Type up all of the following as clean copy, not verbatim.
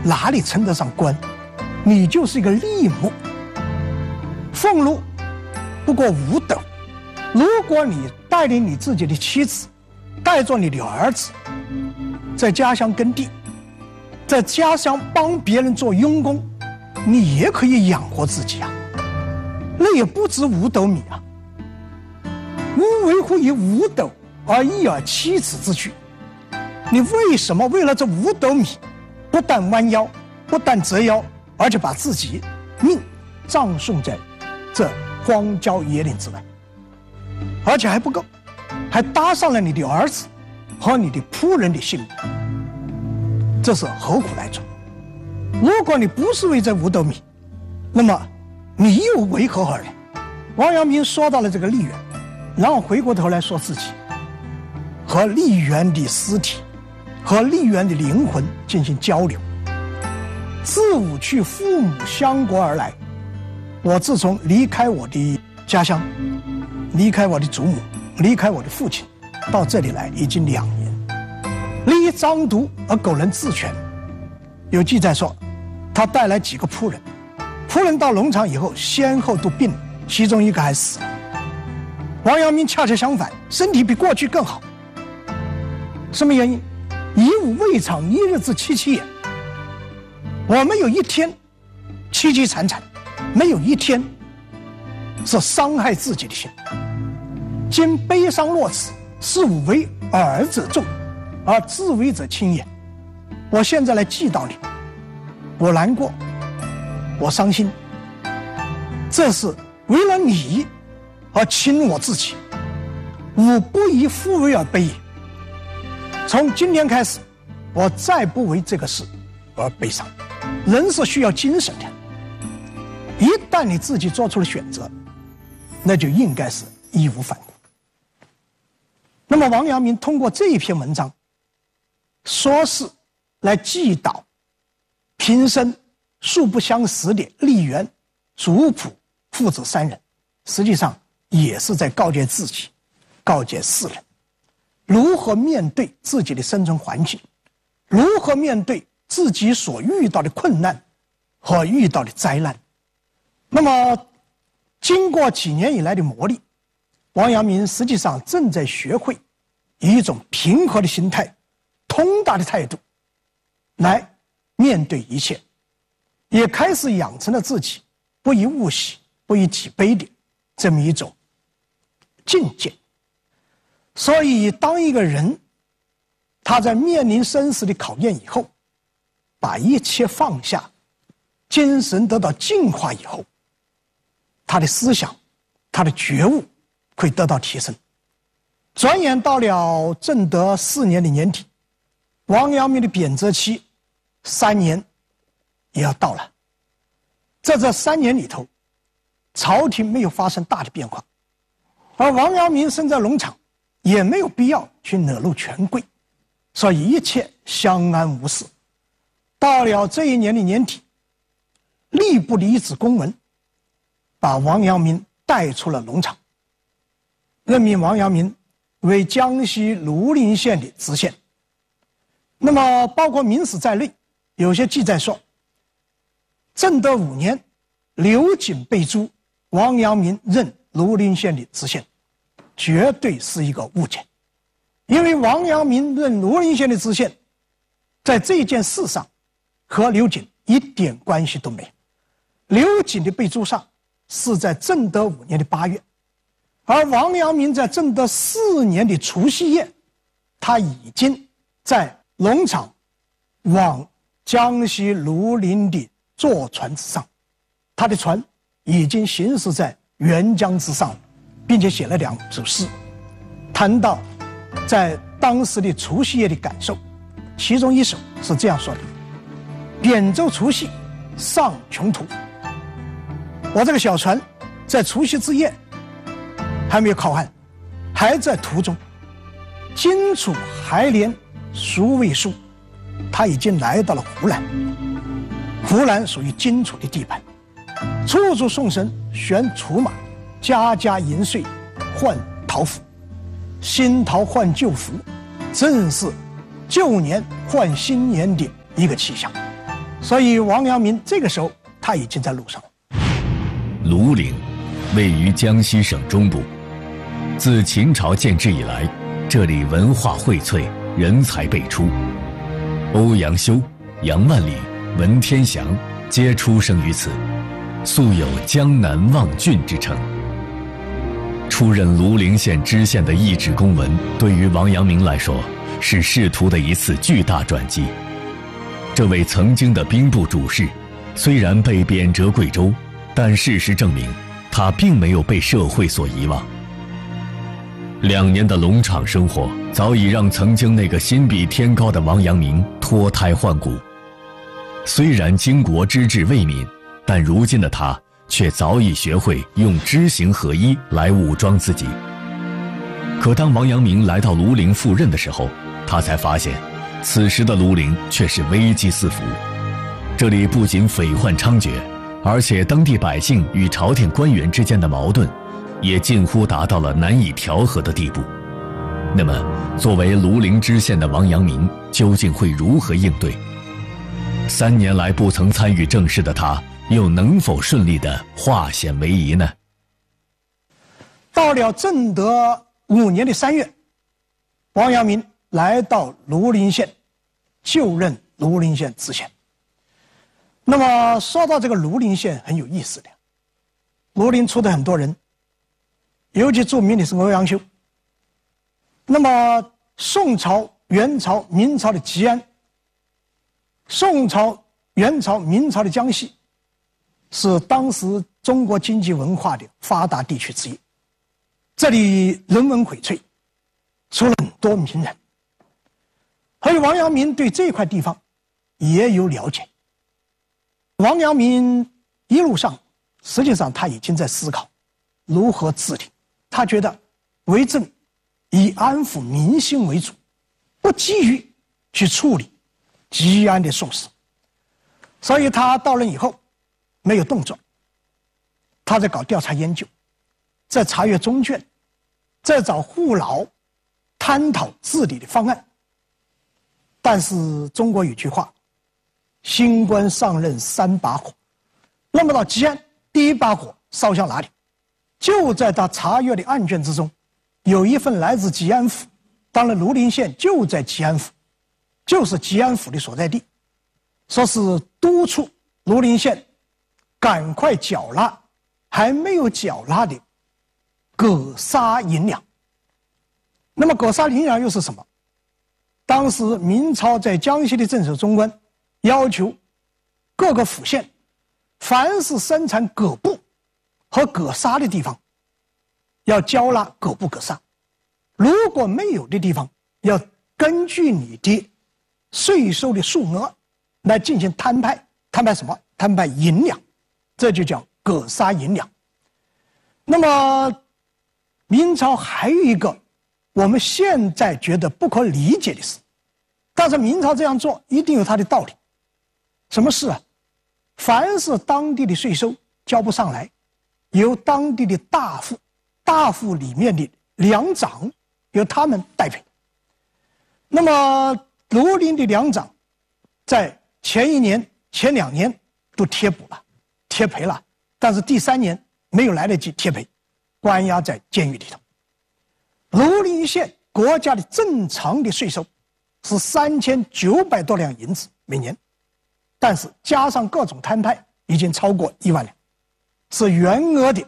哪里称得上官？你就是一个吏目。俸禄不过五斗。如果你带领你自己的妻子，带着你的儿子，在家乡耕地，在家乡帮别人做佣工，你也可以养活自己啊。那也不止五斗米啊。吾为乎以五斗而易而妻子之举？你为什么为了这五斗米，不但弯腰，不但折腰，而且把自己命葬送在这荒郊野岭之外？而且还不够，还搭上了你的儿子和你的仆人的性命，这是何苦来着？如果你不是为这五斗米，那么你又为何而来？王阳明说到了这个丽媛，然后回过头来说自己和丽媛的尸体和丽媛的灵魂进行交流。自吾去父母乡国而来，我自从离开我的家乡，离开我的祖母，离开我的父亲，到这里来已经2年。立张独而苟能自全。有记载说，他带来几个仆人，仆人到农场以后，先后都病了，其中一个还死了。王阳明恰恰相反，身体比过去更好。什么原因？以吾未尝一日之戚戚也。我没有一天凄凄惨惨，没有一天是伤害自己的心。今悲伤若此，是吾为尔者众，而自为者轻也。我现在来祭悼你，我难过，我伤心，这是为了你而轻我自己，吾不以夫为而悲也。从今天开始，我再不为这个事而悲伤。人是需要精神的，一旦你自己做出了选择，那就应该是义无反顾。那么王阳明通过这一篇文章，说是来祭悼平生素不相识的丽媛、主仆父子3人，实际上也是在告诫自己，告诫世人，如何面对自己的生存环境，如何面对自己所遇到的困难和遇到的灾难。那么经过几年以来的磨砺，王阳明实际上正在学会以一种平和的心态、通达的态度来面对一切，也开始养成了自己不以物喜、不以己悲的这么一种境界。所以当一个人他在面临生死的考验以后，把一切放下，精神得到净化以后，他的思想、他的觉悟会得到提升。转眼到了正德4年的年底，王阳明的贬谪期3年也要到了。在这3年里头，朝廷没有发生大的变化，而王阳明身在农场，也没有必要去惹怒权贵，所以一切相安无事。到了这一年的年底，吏部的一纸公文把王阳明带出了农场，任命王阳明为江西庐陵县的知县。那么包括明史在内，有些记载说，正德5年刘瑾被诛，王阳明任庐陵县的知县，绝对是一个误解。因为王阳明任庐陵县的知县，在这件事上和刘瑾一点关系都没有。刘瑾的被诛杀是在正德5年的8月，而王阳明在正德4年的除夕夜，他已经在农场往江西庐陵的坐船之上，他的船已经行驶在沅江之上，并且写了2首诗，谈到在当时的除夕夜的感受。其中一首是这样说的：扁舟除夕上穷途。我这个小船在除夕之夜还没有靠岸，还在途中。荆楚还连孰未数，他已经来到了湖南。湖南属于荆楚的地盘，处处送神悬楚马，家家银穗换桃符。新桃换旧符，正是旧年换新年的一个气象。 所以王阳明这个时候他已经在路上了。 庐陵位于江西省中部，自秦朝建制以来，这里文化荟萃，人才辈出。欧阳修、杨万里、文天祥皆出生于此，素有江南望郡之称。出任庐陵县知县的一纸公文，对于王阳明来说是仕途的一次巨大转机。这位曾经的兵部主事，虽然被贬谪贵州，但事实证明他并没有被社会所遗忘。2年的农场生活早已让曾经那个心比天高的王阳明脱胎换骨。虽然经国知治未泯，但如今的他却早已学会用知行合一来武装自己。可当王阳明来到庐陵赴任的时候，他才发现此时的庐陵却是危机四伏。这里不仅匪患猖獗，而且当地百姓与朝廷官员之间的矛盾也近乎达到了难以调和的地步。那么作为庐陵知县的王阳明究竟会如何应对？3年来不曾参与政事的他，又能否顺利地化险为夷呢？ 到了正德5年的3月，王阳明来到庐陵县，就任庐陵县知县。那么说到这个庐陵县很有意思的，庐陵出的很多人，尤其著名的是欧阳修。那么宋朝、元朝、明朝的吉安，宋朝、元朝、明朝的江西，是当时中国经济文化的发达地区之一。这里人文荟萃，出了很多名人。所以王阳明对这块地方也有了解。王阳明一路上，实际上他已经在思考如何治理。他觉得为政以安抚民心为主，不急于去处理吉安的宋事。所以他到任以后没有动作，他在搞调查研究，在查阅中卷，在找户老，探讨治理的方案。但是中国有句话，新官上任3把火。那么到吉安，第1把火烧向哪里？就在他查阅的案卷之中，有一份来自吉安府。当然庐陵县就在吉安府，就是吉安府的所在地，说是督促庐陵县赶快缴纳还没有缴纳的葛沙银两。那么葛沙银两又是什么？当时明朝在江西的镇守中官要求各个府县，凡是生产葛布和葛沙的地方，要交纳葛布葛沙。如果没有的地方，要根据你的税收的数额来进行摊派。摊派什么？摊派银两，这就叫葛沙银两。那么明朝还有一个我们现在觉得不可理解的事，但是明朝这样做一定有它的道理。什么事啊？凡是当地的税收交不上来，由当地的大户，大户里面的粮长，由他们代赔。那么庐陵的粮长在前1年、前2年都贴补了、贴赔了，但是第3年没有来得及贴赔，关押在监狱里头。庐陵县国家的正常的税收是3900多两银子每年，但是加上各种摊派，已经超过1万两，是原额的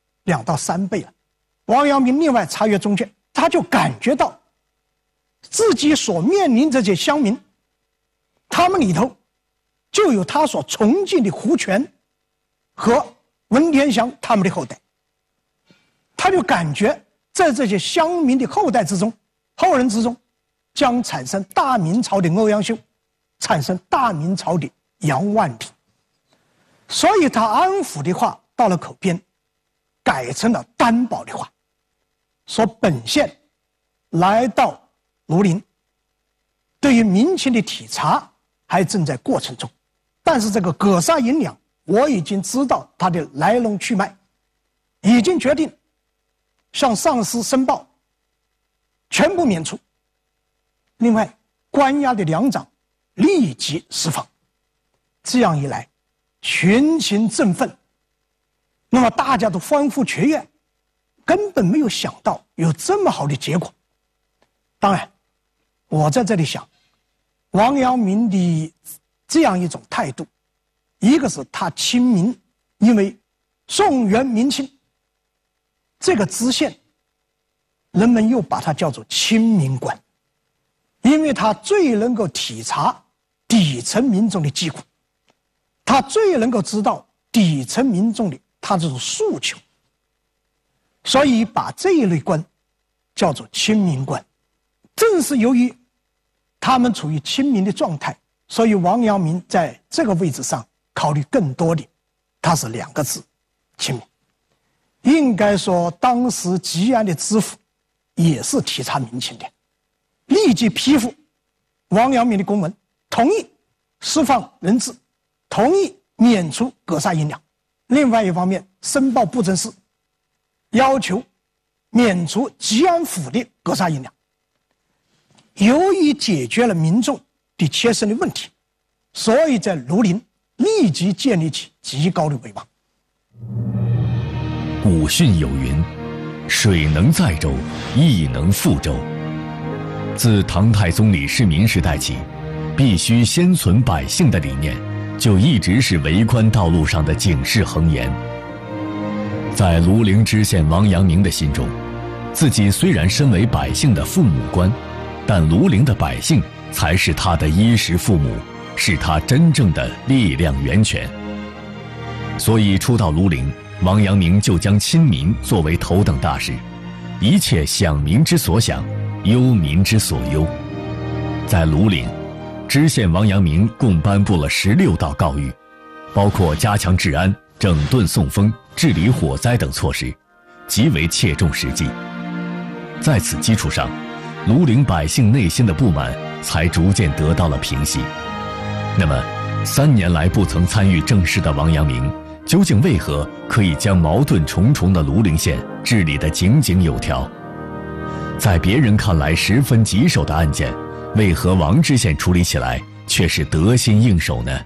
2到3倍了。王阳明另外查阅中卷，他就感觉到自己所面临这些乡民，他们里头就有他所崇敬的胡权和文天祥他们的后代。他就感觉在这些乡民的后代之中、后人之中，将产生大明朝的欧阳修，产生大明朝的杨万里。所以他安抚的话到了口边，改成了担保的话，说本县来到庐陵，对于民情的体察还正在过程中，但是这个葛沙银两我已经知道它的来龙去脉，已经决定向上司申报，全部免除。另外关押的粮长立即释放。 这样一来，群情振奋，那么大家都欢呼雀跃，根本没有想到有这么好的结果。当然，我在这里想，王阳明的这样一种态度，一个是他亲民，因为宋元明清这个知县，人们又把它叫做亲民官，因为他最能够体察底层民众的疾苦，他最能够知道底层民众的他这种诉求，所以把这一类官叫做亲民官。正是由于他们处于亲民的状态，所以王阳明在这个位置上考虑更多的，他是2个字：亲民。应该说，当时吉安的知府也是体察民情的，立即批复王阳明的公文，同意释放人质，同意免除格杀银两。另外一方面，申报布政司，要求免除吉安府的格杀银两。由于解决了民众的切身的问题，所以在庐陵立即建立起极高的威望。 古训有云：水能载舟，亦能覆舟。自唐太宗李世民时代起，必须先存百姓的理念就一直是为官道路上的警示横言。在庐陵知县王阳明的心中，自己虽然身为百姓的父母官，但庐陵的百姓才是他的衣食父母，是他真正的力量源泉。所以初到庐陵，王阳明就将亲民作为头等大事，一切想民之所想，忧民之所忧。在庐陵，知县王阳明共颁布了16道告谕，包括加强治安、整顿送风、治理火灾等措施，极为切中实际。在此基础上，庐陵百姓内心的不满才逐渐得到了平息。那么3年来不曾参与政事的王阳明，究竟为何可以将矛盾重重的庐陵县治理得井井有条？在别人看来十分棘手的案件，为何王知县处理起来却是得心应手呢？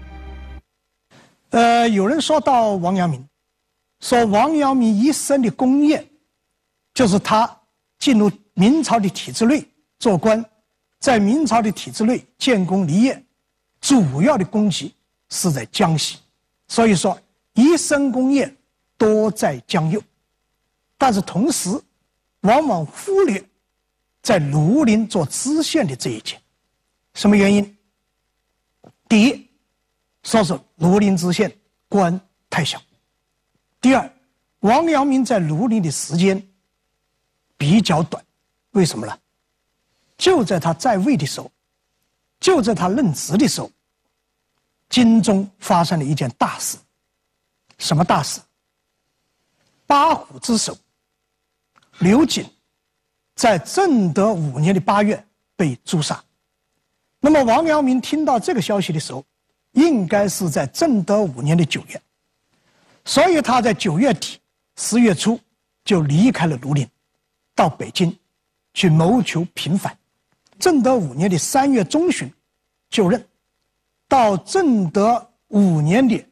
有人说到王阳明，说王阳明一生的功业，就是他进入明朝的体制内做官，在明朝的体制内建功立业，主要的功绩是在江西，所以说一生功业多在江右。但是同时往往忽略在庐陵做知县的这一节。什么原因？第一，说是庐陵知县官太小；第二，王阳明在庐陵的时间比较短。为什么呢？就在他在位的时候，就在他任职的时候，京中发生了一件大事。什么大事？八虎之首刘瑾在正德5年的8月被诛杀。那么王阳明听到这个消息的时候，应该是在正德5年的9月，所以他在9月底10月初就离开了庐陵，到北京去谋求平反。正德5年的3月中旬就任，到正德5年的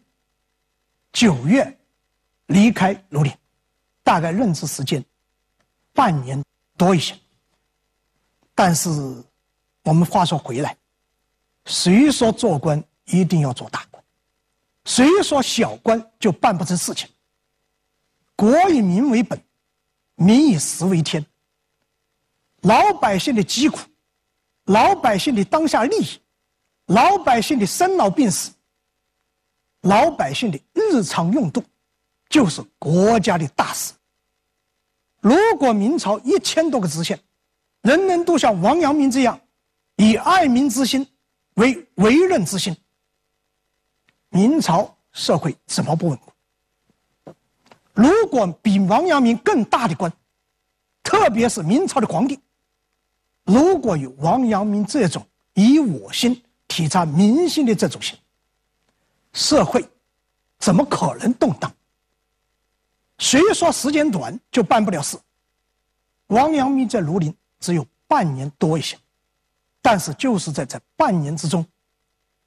9月离开庐陵，大概任职时间半年多一些。但是我们话说回来，谁说做官一定要做大官？谁说小官就办不成事情？国以民为本，民以食为天。老百姓的疾苦，老百姓的当下利益，老百姓的生老病死，老百姓的日常用度，就是国家的大事。如果明朝1000多个知县，人人都像王阳明这样，以爱民之心为任之心，明朝社会怎么不稳固？如果比王阳明更大的官，特别是明朝的皇帝，如果有王阳明这种以我心体察民心的这种心，社会怎么可能动荡？谁说时间短就办不了事？王阳明在庐陵只有半年多一些，但是就是在这半年之中，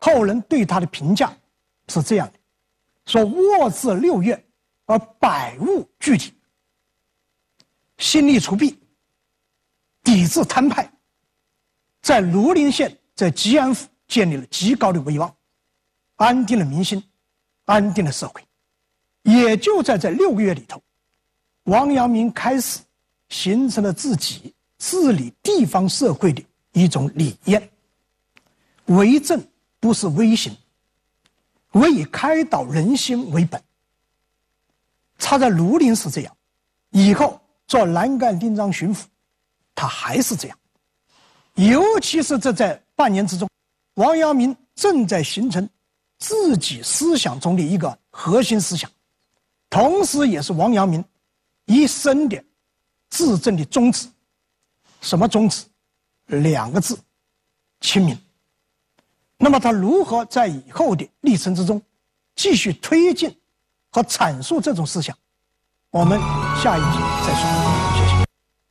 后人对他的评价是这样的，说卧至6月而百物具体，心力除弊，抵制贪派，在庐陵县在吉安府建立了极高的威望，安定了民心，安定了社会。也就在这6个月里头，王阳明开始形成了自己治理地方社会的一种理念。为政不是微行，唯以开导人心为本。他在庐陵是这样，以后做南赣丁章巡抚，他还是这样。尤其是这在半年之中，王阳明正在形成自己思想中的一个核心思想，同时也是王阳明一生的治政的宗旨。什么宗旨？2个字：亲民。那么他如何在以后的历程之中继续推进和阐述这种思想，我们下一集再说。谢谢。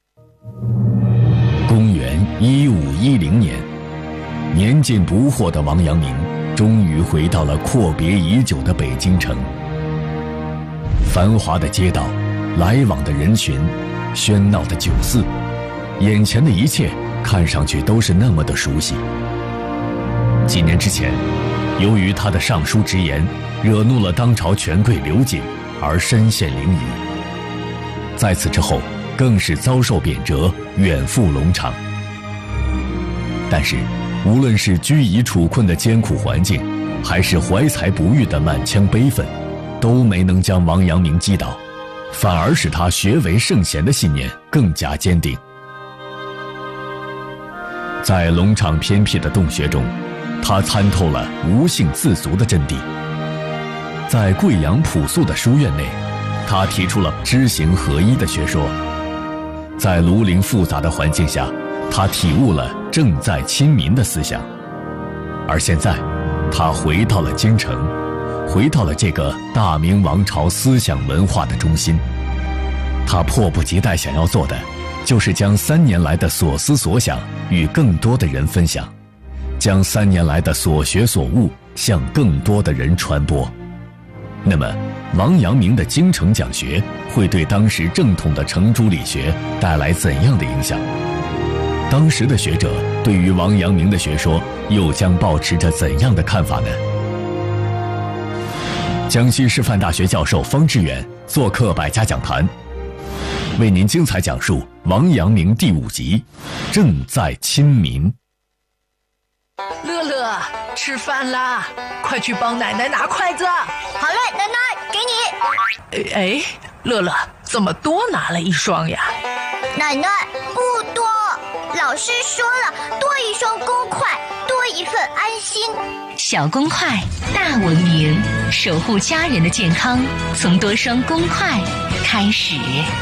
公元1510年，年近不惑的王阳明终于回到了阔别已久的北京城。繁华的街道，来往的人群，喧闹的酒肆，眼前的一切看上去都是那么的熟悉。几年之前，由于他的上书直言惹怒了当朝权贵刘瑾，而身陷囹圄。在此之后，更是遭受贬谪，远赴龙场。但是，无论是居夷处困的艰苦环境，还是怀才不遇的满腔悲愤，都没能将王阳明击倒，反而使他学为圣贤的信念更加坚定。在龙场偏僻的洞穴中，他参透了无性自足的真谛。在贵阳朴素的书院内，他提出了知行合一的学说。在庐陵复杂的环境下，他体悟了正在亲民的思想。而现在，他回到了京城，回到了这个大明王朝思想文化的中心。他迫不及待想要做的，就是将3年来的所思所想与更多的人分享，将3年来的所学所悟向更多的人传播。那么，王阳明的京城讲学会对当时正统的程朱理学带来怎样的影响？当时的学者对于王阳明的学说又将抱持着怎样的看法呢？江西师范大学教授方志远做客百家讲坛，为您精彩讲述王阳明第5集，正在亲民。 乐乐，吃饭啦，快去帮奶奶拿筷子。 好嘞，奶奶，给你。 哎，乐乐，怎么多拿了一双呀？ 奶奶，不多，老师说了，多一双公筷，多一份安心。 小公筷，大文明，守护家人的健康，从多双公筷开始。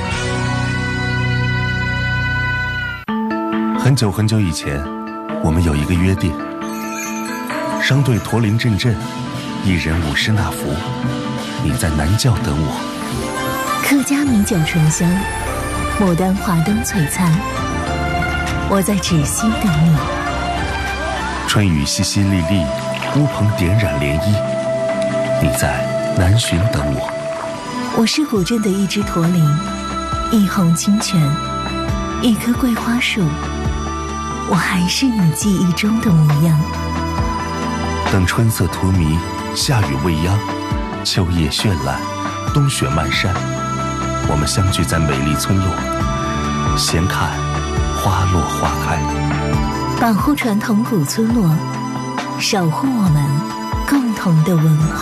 很久很久以前，我们有一个约定，商队驼铃阵阵，一人50纳福，你在南窖等我。 客家米酒醇香，牡丹华灯璀璨，我在芷溪等你。 春雨淅淅沥沥，乌篷点染涟漪，你在南浔等我。 我是古镇的一只驼铃，一泓清泉，一棵桂花树，我还是你记忆中的模样。 等春色荼蘼，夏雨未央，秋叶绚烂，冬雪漫山，我们相聚在美丽村落，闲看花落花开。 保护传统古村落，守护我们共同的文化。